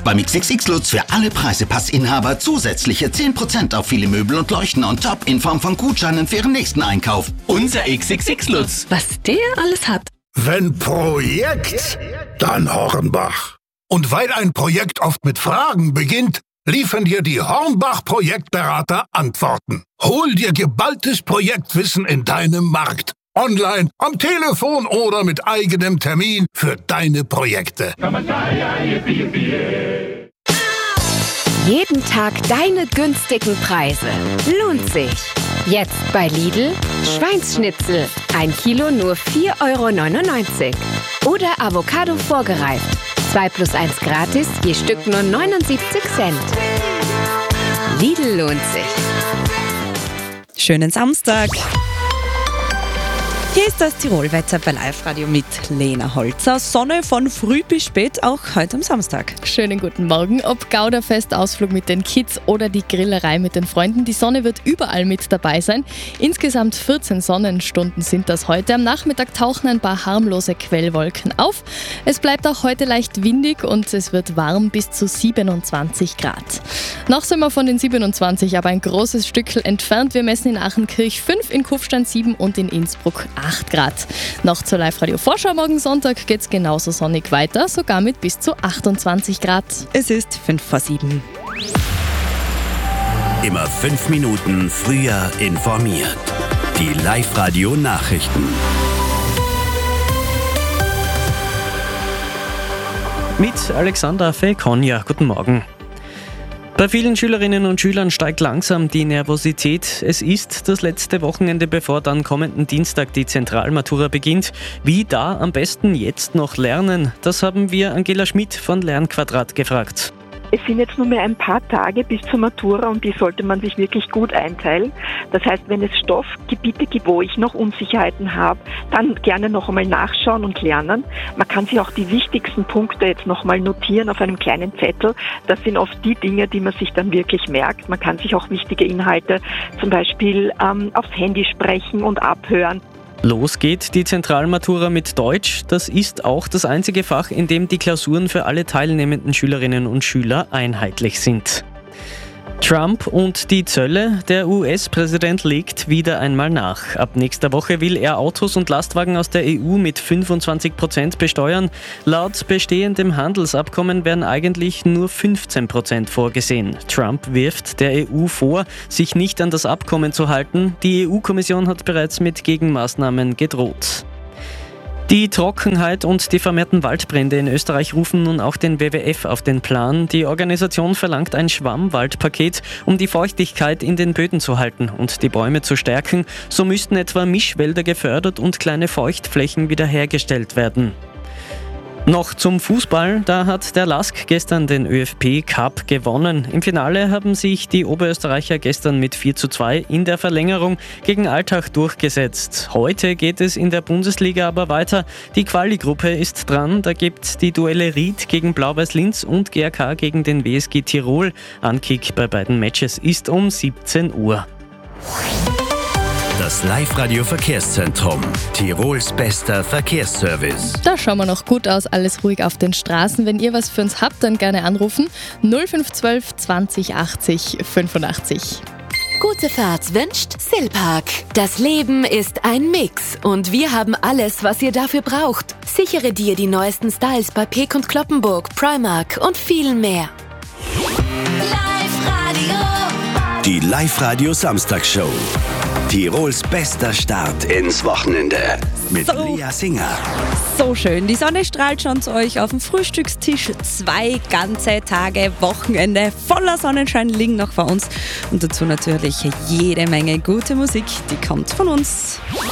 Beim XXX Lutz für alle Preisepassinhaber zusätzliche 10% auf viele Möbel und Leuchten on top in Form von Gutscheinen für Ihren nächsten Einkauf. Unser XXX Lutz. Was der alles hat. Wenn Projekt, dann Hornbach. Und weil ein Projekt oft mit Fragen beginnt, liefern dir die Hornbach-Projektberater Antworten. Hol dir geballtes Projektwissen in deinem Markt. Online, am Telefon oder mit eigenem Termin für deine Projekte. Jeden Tag deine günstigen Preise. Lohnt sich. Jetzt bei Lidl Schweinsschnitzel. 1 Kilo nur 4,99 €. Oder Avocado vorgereift. 2 + 1 gratis, je Stück nur 79 Cent. Lidl lohnt sich. Schönen Samstag. Hier ist das Tirolwetter bei Live-Radio mit Lena Holzer. Sonne von früh bis spät, auch heute am Samstag. Schönen guten Morgen. Ob Gauderfest, Ausflug mit den Kids oder die Grillerei mit den Freunden, die Sonne wird überall mit dabei sein. Insgesamt 14 Sonnenstunden sind das heute. Am Nachmittag tauchen ein paar harmlose Quellwolken auf. Es bleibt auch heute leicht windig und es wird warm bis zu 27 Grad. Noch sind wir von den 27, aber ein großes Stück entfernt. Wir messen in Achenkirch 5, in Kufstein 7 und in Innsbruck 8 Grad. Noch zur Live-Radio-Vorschau morgen Sonntag geht's genauso sonnig weiter, sogar mit bis zu 28 Grad. Es ist 5 vor 7. Immer 5 Minuten früher informiert. Die Live-Radio-Nachrichten. Mit Alexander Felkonja. Guten Morgen. Bei vielen Schülerinnen und Schülern steigt langsam die Nervosität. Es ist das letzte Wochenende, bevor dann kommenden Dienstag die Zentralmatura beginnt. Wie da am besten jetzt noch lernen? Das haben wir Angela Schmidt von Lernquadrat gefragt. Es sind jetzt nur mehr ein paar Tage bis zur Matura und die sollte man sich wirklich gut einteilen. Das heißt, wenn es Stoffgebiete gibt, wo ich noch Unsicherheiten habe, dann gerne noch einmal nachschauen und lernen. Man kann sich auch die wichtigsten Punkte jetzt noch mal notieren auf einem kleinen Zettel. Das sind oft die Dinge, die man sich dann wirklich merkt. Man kann sich auch wichtige Inhalte zum Beispiel aufs Handy sprechen und abhören. Los geht die Zentralmatura mit Deutsch. Das ist auch das einzige Fach, in dem die Klausuren für alle teilnehmenden Schülerinnen und Schüler einheitlich sind. Trump und die Zölle. Der US-Präsident legt wieder einmal nach. Ab nächster Woche will er Autos und Lastwagen aus der EU mit 25% besteuern. Laut bestehendem Handelsabkommen wären eigentlich nur 15% vorgesehen. Trump wirft der EU vor, sich nicht an das Abkommen zu halten. Die EU-Kommission hat bereits mit Gegenmaßnahmen gedroht. Die Trockenheit und die vermehrten Waldbrände in Österreich rufen nun auch den WWF auf den Plan. Die Organisation verlangt ein Schwammwaldpaket, um die Feuchtigkeit in den Böden zu halten und die Bäume zu stärken. So müssten etwa Mischwälder gefördert und kleine Feuchtflächen wiederhergestellt werden. Noch zum Fußball, da hat der LASK gestern den ÖFB Cup gewonnen. Im Finale haben sich die Oberösterreicher gestern mit 4:2 in der Verlängerung gegen Altach durchgesetzt. Heute geht es in der Bundesliga aber weiter. Die Quali-Gruppe ist dran, da gibt's die Duelle Ried gegen Blau-Weiß Linz und GRK gegen den WSG Tirol. Ankick bei beiden Matches ist um 17 Uhr. Das Live-Radio-Verkehrszentrum. Tirols bester Verkehrsservice. Da schauen wir noch gut aus, alles ruhig auf den Straßen. Wenn ihr was für uns habt, dann gerne anrufen. 0512 20 80 85. Gute Fahrt wünscht Silpark. Das Leben ist ein Mix und wir haben alles, was ihr dafür braucht. Sichere dir die neuesten Styles bei Peek und Cloppenburg, Primark und viel mehr. Die Live-Radio-Samstagshow. Tirols bester Start ins Wochenende mit Lea Singer. So schön, die Sonne strahlt schon zu euch auf dem Frühstückstisch. 2 ganze Tage Wochenende voller Sonnenschein liegen noch vor uns. Und dazu natürlich jede Menge gute Musik, die kommt von uns.